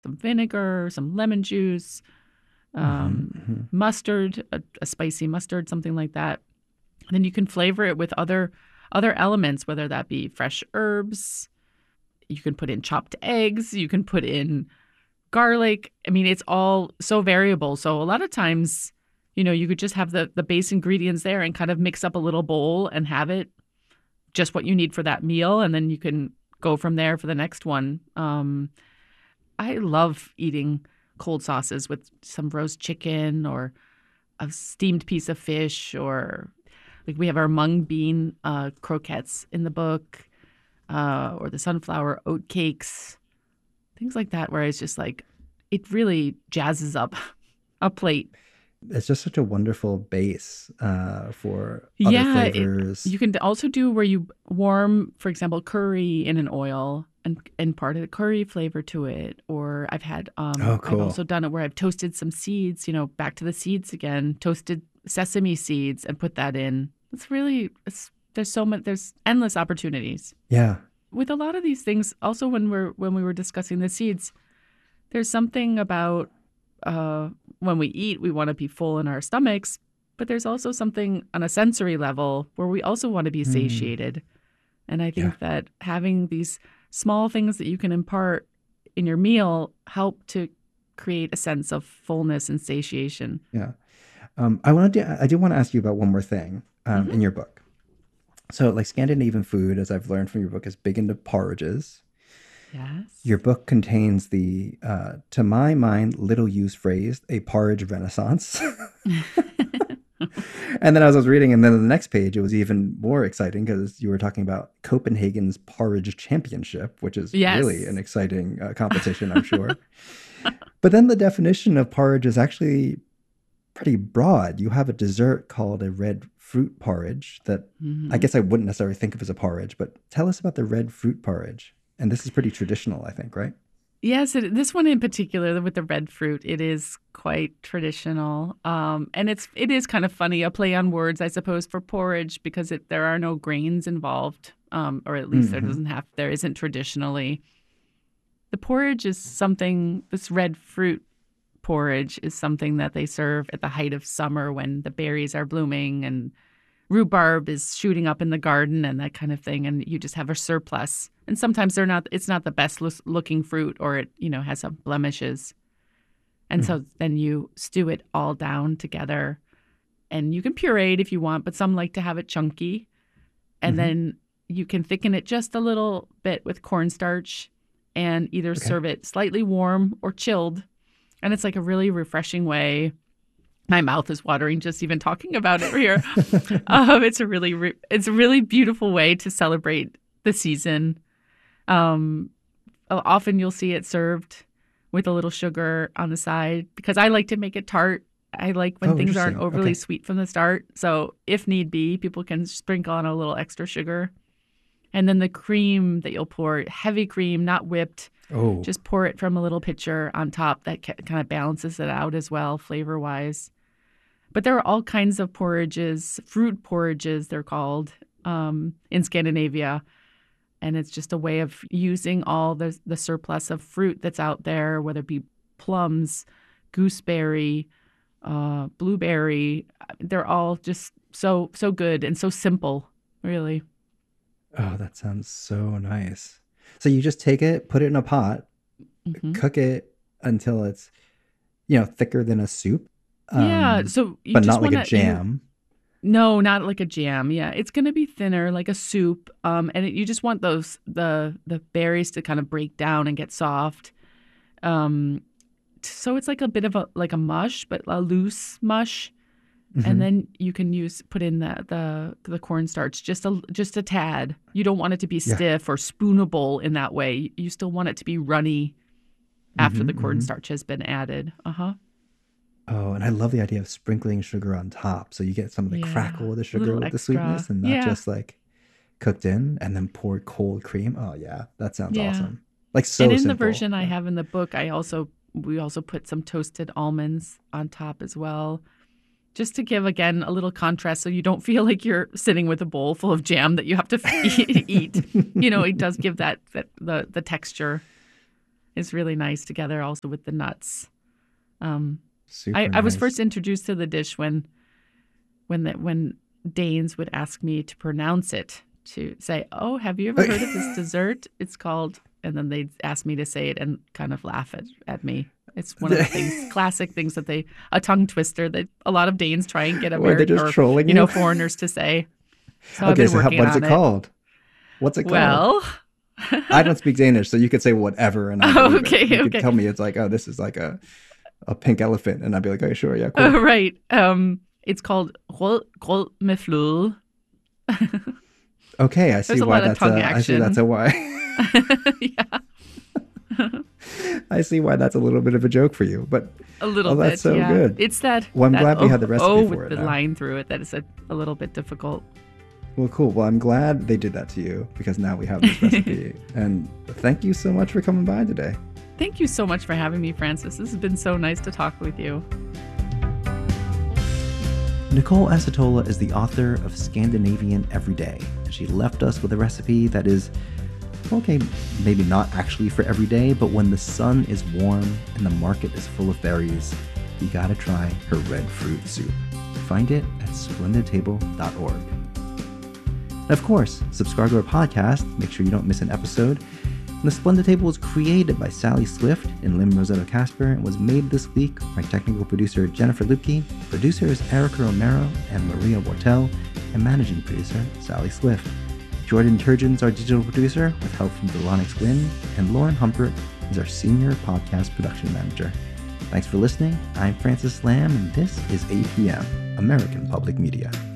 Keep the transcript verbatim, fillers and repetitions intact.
some vinegar, some lemon juice, Mm-hmm, um, mm-hmm. mustard, a, a spicy mustard, something like that. And then you can flavor it with other other elements, whether that be fresh herbs. You can put in chopped eggs. You can put in garlic. I mean, it's all so variable. So a lot of times, you know, you could just have the the base ingredients there and kind of mix up a little bowl and have it just what you need for that meal, and then you can go from there for the next one. Um, I love eating cold sauces with some roast chicken or a steamed piece of fish, or like we have our mung bean uh, croquettes in the book, uh, or the sunflower oat cakes, things like that, where it's just like it really jazzes up a plate. It's just such a wonderful base uh, for other Yeah, it, flavors. you can also do where you warm, for example, curry in an oil and and part of the curry flavor to it. Or I've had, um, Oh, I've cool. also done it where I've toasted some seeds. You know, back to the seeds again. Toasted sesame seeds and put that in. It's really, it's, there's so much, there's endless opportunities Yeah. with a lot of these things. Also, when we're when we were discussing the seeds, there's something about uh, when we eat, we want to be full in our stomachs, but there's also something on a sensory level where we also want to be Mm, satiated. And I yeah. think that having these small things that you can impart in your meal help to create a sense of fullness and satiation. Yeah. Um, I wanted to, I do want to ask you about one more thing um, in Hmm. your book. So, like Scandinavian food, as I've learned from your book, is big into porridges. Your Yes. book contains the, uh, to my mind, little used phrase, a porridge renaissance. And then as I was reading, and then on the next page, it was even more exciting because you were talking about Copenhagen's Porridge Championship, which is really an Yes. exciting uh, competition, I'm sure. But then the definition of porridge is actually pretty broad. You have a dessert called a red fruit porridge that I Hmm. guess I wouldn't necessarily think of as a porridge, but tell us about the red fruit porridge. And this is pretty traditional, I think, right? Yes, it, this one in particular with the red fruit, it is quite traditional, um, and it's it is kind of funny, a play on words, I suppose, for porridge because it, there are no grains involved, um, or at least there Mm-hmm. doesn't have there isn't traditionally. The porridge is something. This red fruit porridge is something that they serve at the height of summer when the berries are blooming and rhubarb is shooting up in the garden and that kind of thing, and you just have a surplus. And sometimes they're not it's not the best looking fruit, or it, you know, has some blemishes. And Mm-hmm. so then you stew it all down together, and you can puree it if you want, but some like to have it chunky. And Mm-hmm. then you can thicken it just a little bit with cornstarch and either Okay. serve it slightly warm or chilled. And it's like a really refreshing way. My mouth is watering just even talking about it here. Um, it's a really, re- it's a really beautiful way to celebrate the season. Um, Often you'll see it served with a little sugar on the side because I like to make it tart. I like when Oh, things aren't interesting. overly Okay. sweet from the start. So if need be, people can sprinkle on a little extra sugar. And then the cream that you'll pour, heavy cream, not whipped, Oh, just pour it from a little pitcher on top. That kind of balances it out as well, flavor wise. But there are all kinds of porridges, fruit porridges, they're called, um, in Scandinavia. And it's just a way of using all the, the surplus of fruit that's out there, whether it be plums, gooseberry, uh, blueberry. They're all just so so good and so simple, really. oh, that sounds so nice. So you just take it, put it in a pot, Hmm. cook it until it's, you know, thicker than a soup, Yeah. um, So you but just not like want a to you jam. no, not like a jam. Yeah, it's going to be thinner, like a soup. Um, and it, you just want those the the berries to kind of break down and get soft. Um, so it's like a bit of a like a mush, but a loose mush. And Hmm. then you can use put in the the the cornstarch just a just a tad. You don't want it to be Yeah. stiff or spoonable in that way. You still want it to be runny after Hmm. the Hmm. cornstarch has been added. Uh huh. Oh, and I love the idea of sprinkling sugar on top. So you get some of the Yeah, crackle of the a sugar little with the extra. sweetness and not Yeah, just like cooked in and then poured cold cream. Oh, yeah. That sounds yeah. awesome. Like And so in the simple. version I But have in the book, I also we also put some toasted almonds on top as well, just to give again a little contrast, so you don't feel like you're sitting with a bowl full of jam that you have to eat. You know, it does give that that the the texture. is really nice together also with the nuts. Um, Super I, nice. I was first introduced to the dish when when the, when Danes would ask me to pronounce it, to say, oh, have you ever heard of this dessert? It's called, and then they'd ask me to say it and kind of laugh at, at me. It's one of the things, classic things that they, a tongue twister that a lot of Danes try and get Were they American just or, trolling you know, you? foreigners to say. So I've Okay, been so how, working what is on it called? What's it called? Well, I don't speak Danish, so you could say whatever, and I Oh, believe okay, it. You okay. could tell me it's like, oh, this is like a a pink elephant, and I'd be like, oh, sure, yeah, cool. oh, right. Um, it's called rød grød med fløde. Okay, I see There's a why lot of that's tongue a. I see that's a why. Yeah, I see why that's a little bit of a joke for you, but a little Oh, bit. that's so yeah. good. It's that. Well, I'm that glad we oh, had the recipe oh, for with it the now. line through it. That is a, a little bit difficult. well, cool. Well, I'm glad they did that to you because now we have this recipe. And thank you so much for coming by today. Thank you so much for having me, Francis. This has been so nice to talk with you. Nicole Acetola is the author of Scandinavian Every Day, and she left us with a recipe that is, okay, maybe not actually for every day, but when the sun is warm and the market is full of berries, you gotta try her red fruit soup. Find it at splendid table dot org. And of course, subscribe to our podcast, make sure you don't miss an episode. And the Splendid Table was created by Sally Swift and Lim Rosetta Casper and was made this week by technical producer Jennifer Lupke, producers Erica Romero and Maria Wortel, and managing producer Sally Swift. Jordan Turgeon's our digital producer with help from Delonix Wynn, and Lauren Humpert is our senior podcast production manager. Thanks for listening. I'm Francis Lamb, and this is A P M, American Public Media.